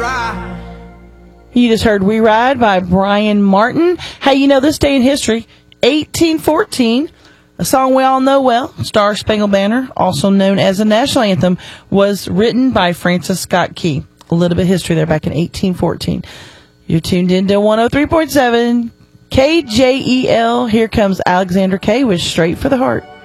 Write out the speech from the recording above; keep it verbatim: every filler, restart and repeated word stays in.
You just heard We Ride by Brian Martin. Hey, you know, this day in history, eighteen fourteen, a song we all know well, Star Spangled Banner, also known as the national anthem, was written by Francis Scott Key. A little bit of history there back in eighteen fourteen. You're tuned in to one oh three point seven K J E L. Here comes Alexander K with Straight for the Heart.